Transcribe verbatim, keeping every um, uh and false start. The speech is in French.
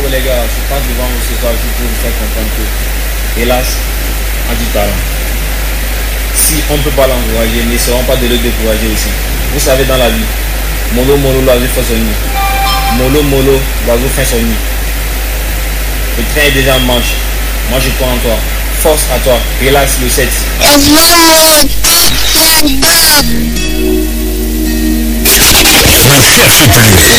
Donc les gars, je pense devant vous ce soir juste pour vous faire comprendre que, hélas, en dit parlant, si on ne peut pas l'encourager, n'essayons pas de le décourager aussi. Vous savez, dans la vie, mollo mollo l'oiseau fait son nid. Mollo mollo l'oiseau fait son nid. Le train est déjà en marche. Moi je crois en toi. Force à toi. Hélas le sept. Recherche plus.